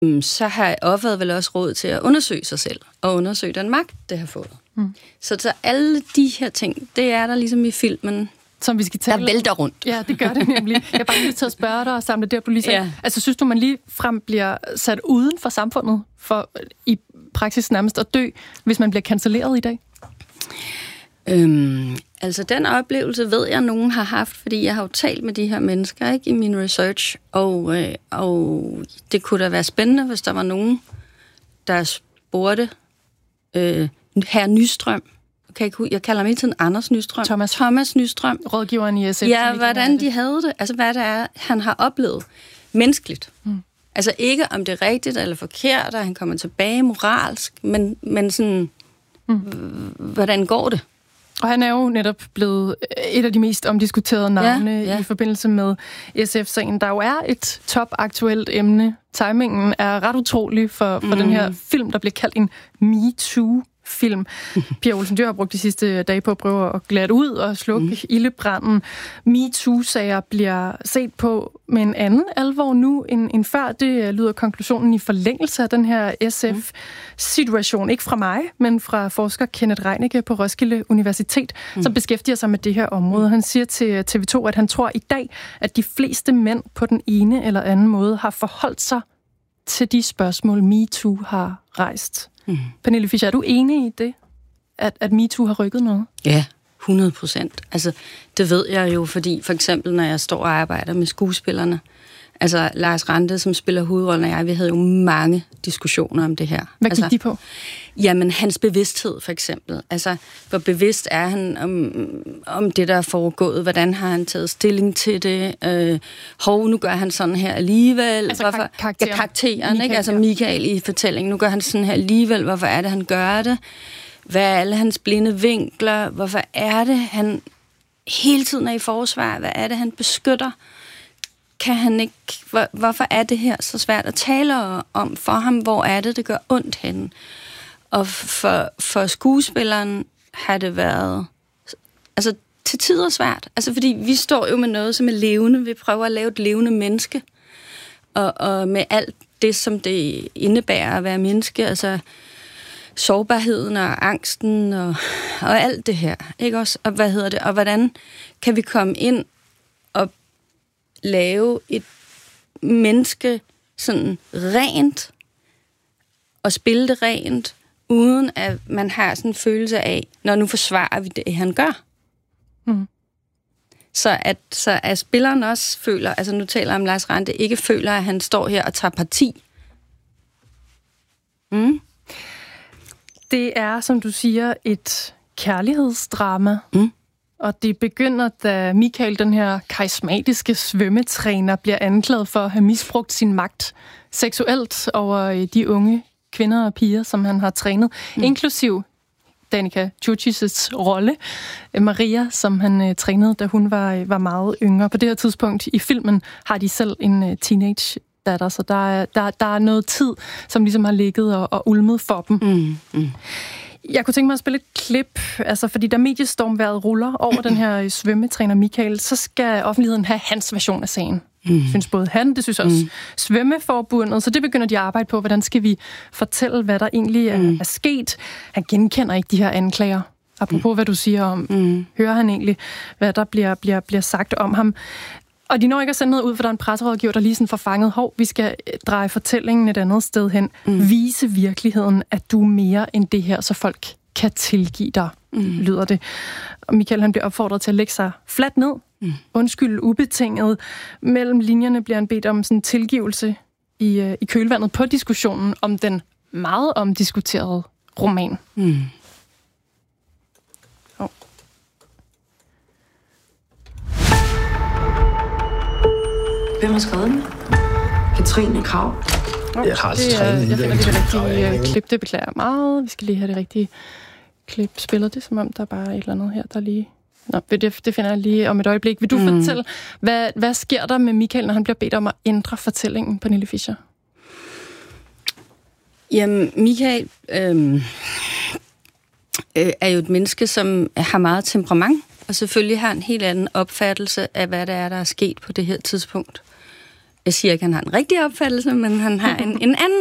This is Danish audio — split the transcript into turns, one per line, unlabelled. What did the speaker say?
så har offeret vel også råd til at undersøge sig selv, og undersøge den magt, det har fået. Så alle de her ting, det er der ligesom i filmen,
som vi skal tale.
Der vælter rundt.
Ja, det gør det nemlig. Jeg er bare lige til at spørge dig og samle det, du lige sagde. Ja. Altså, synes du, man lige frem bliver sat uden for samfundet, for i praksis nærmest at dø, hvis man bliver cancelleret i dag?
Altså, den oplevelse ved jeg, nogen har haft, fordi jeg har jo talt med de her mennesker, ikke, i min research, og det kunne da være spændende, hvis der var nogen, der spurgte herr Nystrøm. Jeg kalder ham hele tiden Anders Nystrøm. Thomas Nystrøm.
Rådgiveren i SF.
Ja, hvordan de havde det. Altså, hvad det er, han har oplevet menneskeligt. Altså, ikke om det er rigtigt eller forkert, og han kommer tilbage moralsk, men sådan, hvordan går det?
Og han er jo netop blevet et af de mest omdiskuterede navne i forbindelse med SF-sagen. Der jo er et topaktuelt emne. Timingen er ret utrolig for den her film, der bliver kaldt en MeToo-film. Pia Olsen Dyhr har brugt de sidste dage på at prøve at glatte ud og slukke ildebranden. MeToo-sager bliver set på med en anden alvor nu end før. Det lyder konklusionen i forlængelse af den her SF-situation. Ikke fra mig, men fra forsker Kenneth Reinicke på Roskilde Universitet, som beskæftiger sig med det her område. Han siger til TV2, at han tror i dag, at de fleste mænd på den ene eller anden måde har forholdt sig til de spørgsmål, MeToo har rejst. Pernille Fischer, er du enig i det, at MeToo har rykket noget?
Ja, 100%. Altså, det ved jeg jo, fordi for eksempel, når jeg står og arbejder med skuespillerne, altså Lars Ranthe, som spiller hovedrollen, og vi havde jo mange diskussioner om det her.
Hvad gik de på?
Jamen, hans bevidsthed, for eksempel. Altså, hvor bevidst er han om det, der er foregået? Hvordan har han taget stilling til det? Nu gør han sådan her alligevel.
Altså
karakteren, Michael, ikke? Altså Michael i fortællingen. Nu gør han sådan her alligevel. Hvorfor er det, han gør det? Hvad er alle hans blinde vinkler? Hvorfor er det, han hele tiden er i forsvar? Hvad er det, han beskytter? Kan han ikke... Hvorfor er det her så svært at tale om for ham? Hvor er det gør ondt henne? Og for skuespilleren har det været altså til tider svært. Altså fordi vi står jo med noget, som er levende. Vi prøver at lave et levende menneske. Og med alt det, som det indebærer at være menneske, altså sårbarheden og angsten og alt det her, ikke også? Og og hvordan kan vi komme ind og lave et menneske sådan rent og spille det rent, uden at man har sådan en følelse af, når nu forsvarer vi det, han gør. Så at spilleren også føler, altså nu taler jeg om Lars Ranthe, ikke føler, at han står her og tager parti.
Det er, som du siger, et kærlighedsdrama. Og det begynder, da Michael, den her karismatiske svømmetræner, bliver anklaget for at have misbrugt sin magt seksuelt over de unge kvinder og piger, som han har trænet, inklusiv Danica Curci's rolle, Maria, som han trænede, da hun var meget yngre. På det her tidspunkt i filmen har de selv en teenage datter, så der er noget tid, som ligesom har ligget og ulmet for dem. Jeg kunne tænke mig at spille et klip, altså fordi da mediestormværet ruller over den her svømmetræner Michael, så skal offentligheden have hans version af sagen. Synes både han, det synes også Svømmeforbundet, så det begynder de at arbejde på, hvordan skal vi fortælle, hvad der egentlig er sket. Han genkender ikke de her anklager. Apropos hvad du siger om, hører han egentlig, hvad der bliver sagt om ham. Og de når ikke at sende noget ud, for der er en presserådgiver, der lige sådan får fanget, vi skal dreje fortællingen et andet sted hen. Vise virkeligheden, at du er mere end det her, så folk kan tilgive dig, lyder det. Og Michael, han bliver opfordret til at lægge sig fladt ned, undskyld ubetinget. Mellem linjerne bliver han bedt om sådan tilgivelse i kølvandet på diskussionen om den meget omdiskuterede roman.
Hvem har skrevet den? Katrine Krav.
Jeg finder lige det rigtige klip. Det beklager jeg meget. Vi skal lige have det rigtige klip. Spiller det, som om der bare er et eller andet her, der lige... det finder jeg lige om et øjeblik. Vil du fortælle, hvad sker der med Michael, når han bliver bedt om at ændre fortællingen, Pernille Fischer?
Jamen, Michael er jo et menneske, som har meget temperament, og selvfølgelig har en helt anden opfattelse af, hvad der er sket på det her tidspunkt. Jeg siger ikke, at han har en rigtig opfattelse, men han har en anden